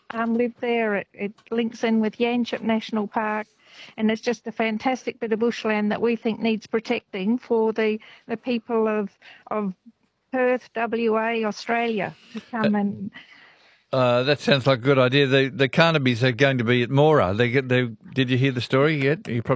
live there. It links in with Yanchep National Park, and it's just a fantastic bit of bushland that we think needs protecting for the people of Perth, WA, Australia to come and. That sounds like a good idea. The Carnabys are going to be at Mora. Did you hear the story yet? You probably